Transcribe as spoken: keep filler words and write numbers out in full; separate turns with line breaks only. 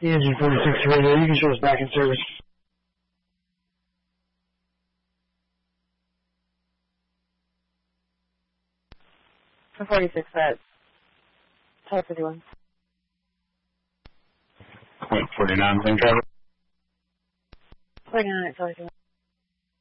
The engine forty-six radio, you can show us back in service.
For forty-six, that type fifty-one.
Point forty-nine, same driver.
forty-nine, sorry.